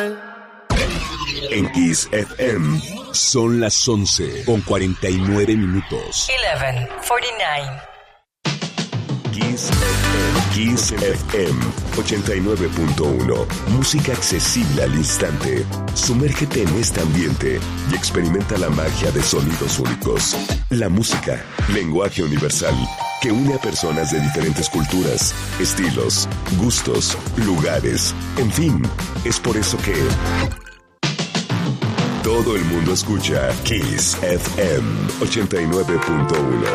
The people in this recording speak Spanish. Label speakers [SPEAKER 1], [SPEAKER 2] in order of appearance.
[SPEAKER 1] En Kiss FM son las 11:49.
[SPEAKER 2] 11:49.
[SPEAKER 1] Kiss FM 89.1. Música accesible al instante. Sumérgete en este ambiente y experimenta la magia de sonidos únicos. La música, lenguaje universal, que une a personas de diferentes culturas, estilos, gustos, lugares, en fin, es por eso que todo el mundo escucha Kiss FM 89.1.